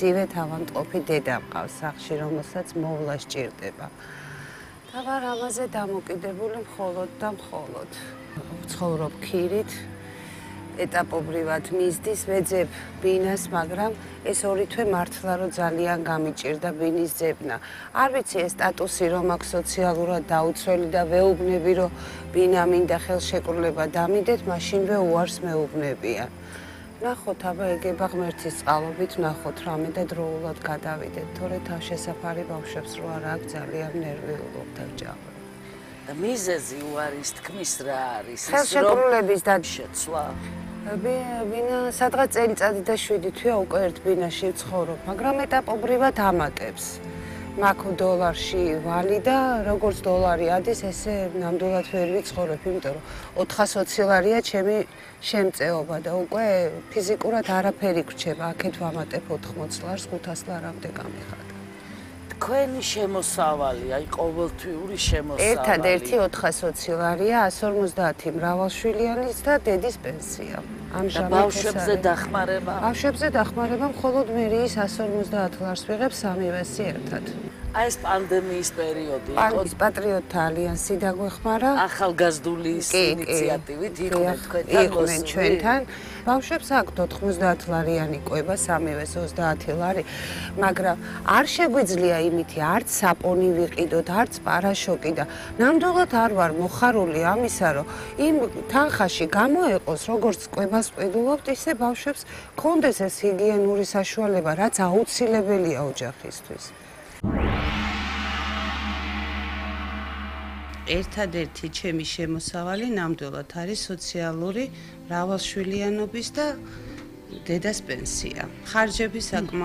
მძივე თავანტყოფი დედა მყავს სახლში, რომელსაც მოვლა სჭირდება. და ვარ ამაზე დამოკიდებული მხოლოდ და მხოლოდ. ვცხოვრობ ქირით, ეტაპობრივად მისდის, ვეძებ ბინას, მაგრამ ეს ორი თვე მართლა რომ ძალიან გამიჭირდა ბინის ძებნა. არ ვიცი ეს სტატუსი რომ აქვს სოციალურად დაუცველი და ვეუბნები რომ ბინა მინდა ხელშეკრულება დამიდეთ, მაშინვე უარს მეუბნებიან. ნახოთ, აბა ეგება ღმერთის წყალობით, ნახოთ რამე და დროულად გადავიდეთ, თორე თავშესაფარი ბავშვებს რო არ აქვს ძალიან ნერვიულობ და ვჯავრობ. და მიზეზი უარის თქმის რა არის? ხელშეკრულების შეცვლა. ბინა სადღაც წელიწადი და 7 თვეა უკვე ერთ ბინაში ვცხოვრობ, მაგრამ ეტაპობრივად ამატებს. მაქვს დოლარში ვალი და როგორც დოლარი ადის, ესე ნამდვილად ვერ ვიცხოვრებ, იმიტომ რომ 420 ლარია ჩემი შემწეობა და უკვე ფიზიკურად არაფერი გრჩება. აქეთ ვამატებ 80 ლარს, 500 ლარამდე გამიხადა. თქვენი შემოსავალი, აი ყოველთვიური შემოსავალი. ერთადერთი 420 ლარია, 150 მრავალშვილიანის და დედის პენსია. ამჟამად ბავშვებზე დახმარება? ბავშვებზე დახმარება მხოლოდ მერიის 150 ლარს ვიღებ სამივესი ერთად. აი ეს პანდემიის პერიოდი იყო. პანკის პატრიოტთა ალიანსი დაგვეხმარა. ახალგაზრდული ინიციატივით იყვნენ თქვენთან ჩვენთან. ბავშვებს აქვთ 90 ლარიანი კვება, სამივეს 30 ლარი, მაგრამ არ შეგვიძლია იმითი არც საპონი ვიყიდოთ, არც პარაშოკი და ნამდვილად არ ვარ მოხარული ამისა, რომ იმ თანხაში გამოეყოს, როგორც კვებას ვყიდულობთ, ისე ბავშვებს კონდეს ეს ჰიგიენური საშუალება, რაც აუცილებელია ოჯახისთვის. ერთადერთი ჩემი შემოსავალი ნამდვილად არის სოციალური მრავალშვილიანობის და დედას პენსია. ხარჯები საკმაოდ